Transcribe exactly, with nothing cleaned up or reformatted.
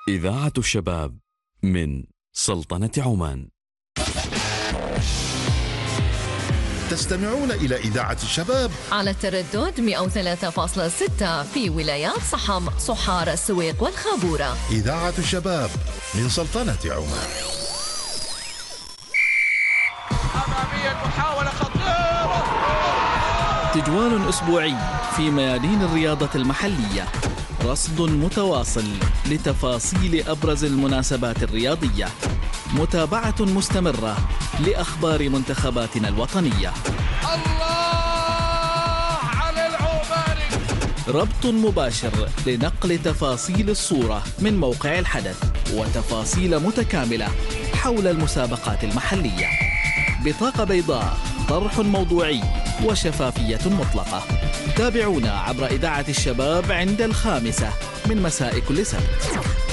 إذاعة الشباب من سلطنة عمان. تستمعون إلى إذاعة الشباب على التردد مئة وثلاثة فاصلة ستة في ولايات صحم، صحار، السويق والخابورة. إذاعة الشباب من سلطنة عمان. أمامية محاولة خطيرة، تجوال أسبوعي في ميادين الرياضة المحلية، رصد متواصل لتفاصيل أبرز المناسبات الرياضية، متابعة مستمرة لأخبار منتخباتنا الوطنية. الله على العوماني، ربط مباشر لنقل تفاصيل الصورة من موقع الحدث وتفاصيل متكاملة حول المسابقات المحلية. بطاقة بيضاء، طرح موضوعي وشفافية مطلقة. تابعونا عبر إذاعة الشباب عند الخامسة من مساء كل سبت.